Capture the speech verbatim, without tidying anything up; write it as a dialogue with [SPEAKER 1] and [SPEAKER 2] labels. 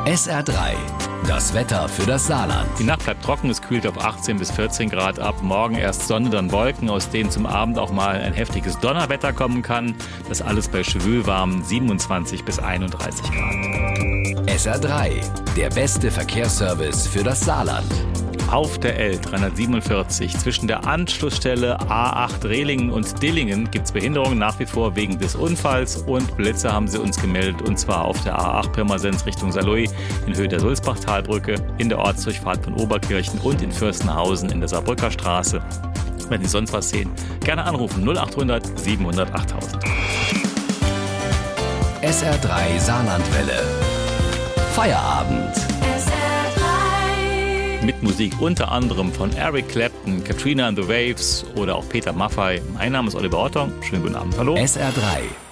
[SPEAKER 1] S R drei, das Wetter für das Saarland.
[SPEAKER 2] Die Nacht bleibt trocken, es kühlt auf achtzehn bis vierzehn Grad ab. Morgen erst Sonne, dann Wolken, aus denen zum Abend auch mal ein heftiges Donnerwetter kommen kann. Das alles bei schwülwarmen siebenundzwanzig bis einunddreißig Grad.
[SPEAKER 1] S R drei, der beste Verkehrsservice für das Saarland.
[SPEAKER 2] Auf der L dreihundertsiebenundvierzig zwischen der Anschlussstelle A acht Rehlingen und Dillingen gibt es Behinderungen nach wie vor wegen des Unfalls und Blitze haben sie uns gemeldet, und zwar auf der A acht Pirmasens Richtung Saarlouis in Höhe der Sulzbachtalbrücke, in der Ortsdurchfahrt von Oberkirchen und in Fürstenhausen in der Saarbrücker Straße. Wenn Sie sonst was sehen, gerne anrufen null achthundert siebenhundert achttausend.
[SPEAKER 1] S R drei Saarlandwelle. Feierabend.
[SPEAKER 2] Mit Musik unter anderem von Eric Clapton, Katrina and the Waves oder auch Peter Maffay. Mein Name ist Oliver Ortong. Schönen guten Abend. Hallo.
[SPEAKER 1] S R drei.